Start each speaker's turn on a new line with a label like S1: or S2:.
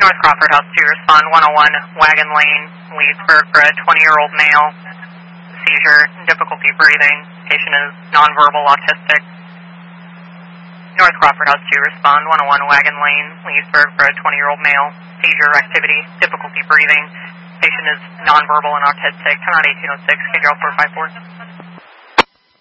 S1: North Crawford House 2, respond 101 Wagon Lane, Leesburg, for a 20-year-old male. Seizure, difficulty breathing. Patient is nonverbal autistic. North Crawford House 2, respond 101 Wagon Lane, Leesburg, for a 20-year-old male. Seizure, activity, difficulty breathing. Patient is nonverbal and autistic. Turn on 1806, figure out 454.